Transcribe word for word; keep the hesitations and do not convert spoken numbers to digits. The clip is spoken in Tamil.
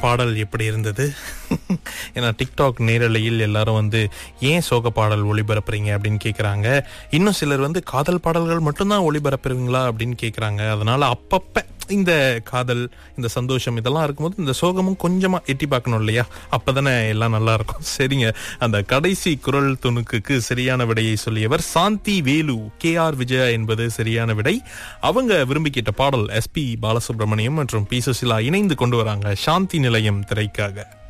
பாடல் எப்படி இருந்தது? ஏன்னா டிக்டாக் நேரலையில் எல்லாரும் வந்து ஏன் சோக பாடல் ஒளிபரப்புறீங்க அப்படின்னு கேக்குறாங்க. இன்னும் சிலர் வந்து காதல் பாடல்கள் மட்டும்தான் ஒளிபரப்புறீங்களா அப்படின்னு கேக்குறாங்க. அதனால அப்பப்ப இந்த காதல், இந்த சந்தோஷம் இதெல்லாம் இருக்கும்போது இந்த சோகமும் கொஞ்சமா எட்டி பார்க்கணும் இல்லையா? அப்பதானே எல்லாம் நல்லா இருக்கும். சரிங்க, அந்த கடைசி குரல் துணுக்குக்கு சரியான விடையை சொல்லியவர் சாந்தி வேலு. கே ஆர் விஜயா என்பது சரியான விடை. அவங்க விரும்பி கேட்ட பாடல் எஸ் பி பாலசுப்ரமணியம் மற்றும் பி சுசிலா இணைந்து கொண்டு வராங்க சாந்தி நிலையம் திரைக்காக.